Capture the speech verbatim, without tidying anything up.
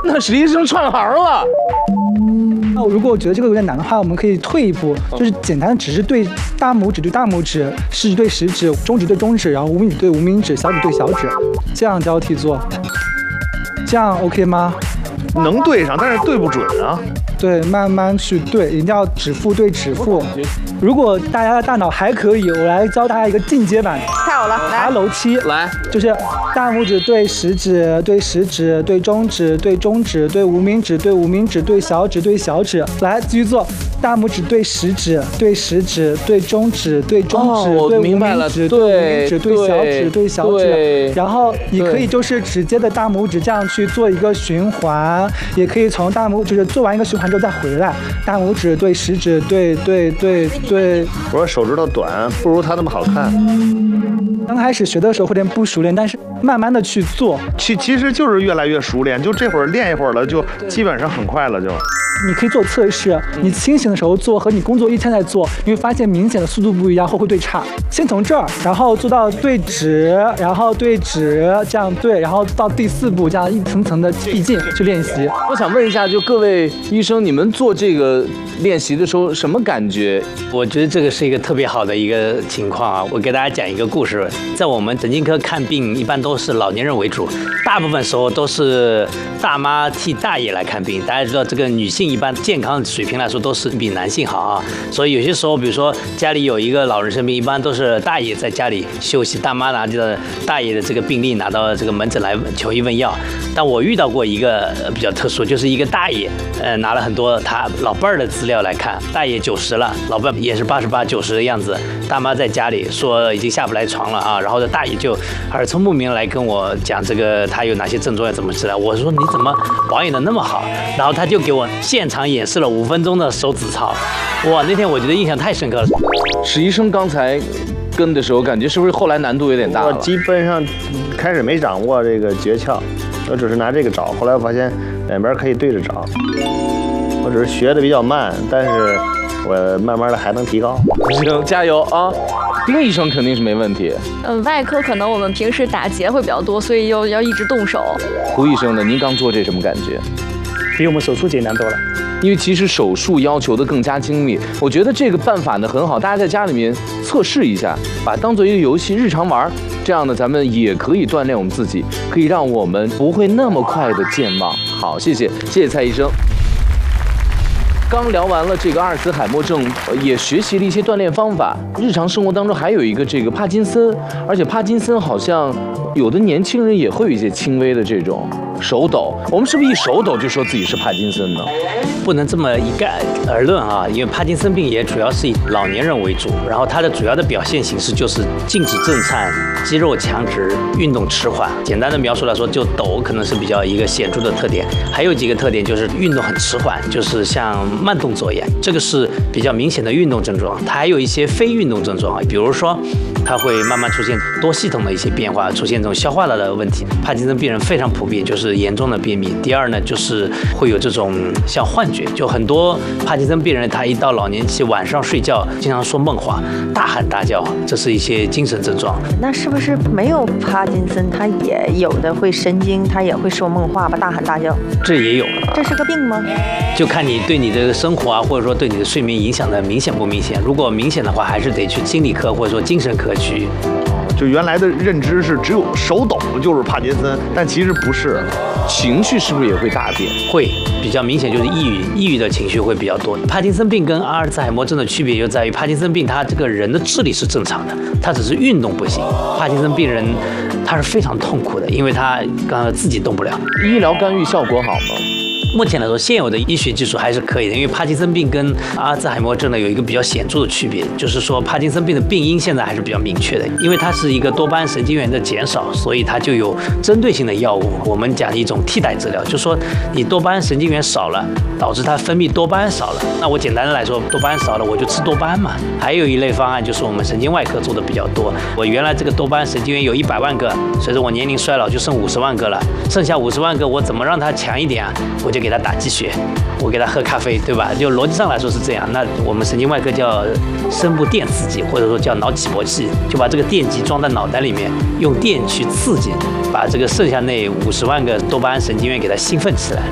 那史医生串行了。 那如果我觉得这个有点难的话，我们可以退一步，就是简单的只是对大拇指对大拇指，食指对食指，中指对中指，然后无名指对无名指，小指对小指，这样交替做，这样 OK 吗？ 能对上，但是对不准啊。 对，慢慢去对，一定要指腹对指腹。如果大家的大脑还可以，我来教大家一个进阶版， 太好了， 爬楼梯。 来， 就是大拇指对食指，对食指，对中指，对中指，对无名指，对无名指，对小指，对小指。来，继续做。大拇指对食指，对食指，对中指，对中指， 哦、 对无名对指，对无名指，对小指，对小指。然后你可以就是直接的大拇指这样去做一个循环，也可以从大拇指做完一个循环之后再回来，大拇指对食指，对对对对。 我说手指头短，不如他那么好看。 刚开始学的时候会有点不熟练，但是慢慢的去做， 其其实就是越来越熟练，就这会儿练一会儿了，就基本上很快了就。 你可以做测试，你清醒的时候做和你工作一天在做，你会发现明显的速度不一样，或会对差。先从这儿，然后做到对指，然后对指，这样对，然后到第四步，这样一层层的递进去练习。 我想问一下，就各位医生，你们做这个练习的时候什么感觉？ 我觉得这个是一个特别好的一个情况啊！我给大家讲一个故事，在我们神经科看病一般都是老年人为主，大部分时候都是大妈替大爷来看病。大家知道这个女性一般健康水平来说都是比男性好啊，所以有些时候，比如说家里有一个老人生病，一般都是大爷在家里休息，大妈拿着大爷的这个病历拿到这个门诊来求医问药。但我遇到过一个比较特殊，就是一个大爷，呃，拿了很多他老伴儿的资料来看，大爷九十了，老伴也是八十八九十的样子，大妈在家里说已经下不来床了啊，然后这大爷就耳聪目明来跟我讲这个他有哪些症状要怎么治疗。我说你怎么保养的那么好？然后他就给我现场演示了五分钟的手指操，哇，那天我觉得印象太深刻了。 史医生刚才跟的时候，感觉是不是后来难度有点大了？ 我基本上开始没掌握这个诀窍，我只是拿这个找，后来我发现两边可以对着找。我只是学的比较慢，但是我慢慢的还能提高。 行，加油啊！丁医生肯定是没问题。 嗯，外科可能我们平时打结会比较多，所以要要一直动手。 胡医生呢？您刚做这什么感觉？ 比我们手术简单多了。 因为其实手术要求的更加精密，我觉得这个办法呢很好，大家在家里面测试一下，把它当做一个游戏日常玩，这样呢咱们也可以锻炼我们自己，可以让我们不会那么快的健忘。好，谢谢，谢谢蔡医生。刚聊完了这个阿尔茨海默症，也学习了一些锻炼方法。日常生活当中还有一个这个帕金森，而且帕金森好像有的年轻人也会有一些轻微的这种手抖。我们是不是一手抖就说自己是帕金森呢？ 不能这么一概而论啊，因为帕金森病也主要是以老年人为主，然后它的主要的表现形式就是静止震颤、肌肉强直、运动迟缓。简单的描述来说，就抖可能是比较一个显著的特点，还有几个特点就是运动很迟缓，就是像慢动作一样，这个是比较明显的运动症状。它还有一些非运动症状，比如说它会慢慢出现多系统的一些变化，出现这种消化道的问题。帕金森病人非常普遍，就是严重的便秘。第二呢，就是会有这种像幻觉，就很多帕金森病人他一到老年期，晚上睡觉经常说梦话、大喊大叫，这是一些精神症状。 那是不是没有帕金森，他也有的会神经，他也会说梦话吧，大喊大叫？ 这也有。 这是个病吗？ 就看你对你的生活啊，或者说对你的睡眠影响的明显不明显。如果明显的话，还是得去心理科或者说精神科去。 就原来的认知是只有手抖就是帕金森，但其实不是。 情绪是不是也会大变？ 会，比较明显就是抑郁，抑郁的情绪会比较多。帕金森病跟阿尔茨海默症的区别就在于，帕金森病他这个人的智力是正常的，他只是运动不行。帕金森病人他是非常痛苦的，因为他刚刚自己动不了。 医疗干预效果好吗？ 目前来说，现有的医学技术还是可以的，因为帕金森病跟阿尔茨海默症呢有一个比较显著的区别，就是说帕金森病的病因现在还是比较明确的，因为它是一个多巴胺神经元的减少，所以它就有针对性的药物。我们讲一种替代治疗，就是说你多巴胺神经元少了，导致它分泌多巴胺少了。那我简单的来说，多巴胺少了，我就吃多巴胺嘛。还有一类方案就是我们神经外科做的比较多，我原来这个多巴胺神经元有一百万个，随着我年龄衰老就剩五十万个了，剩下五十万个我怎么让它强一点啊？我就给他打鸡血，我给他喝咖啡，对吧？就逻辑上来说是这样。那我们神经外科叫深部电刺激，或者说叫脑起搏器，就把这个电极装在脑袋里面，用电去刺激，把这个剩下那五十万个多巴胺神经元给它兴奋起来。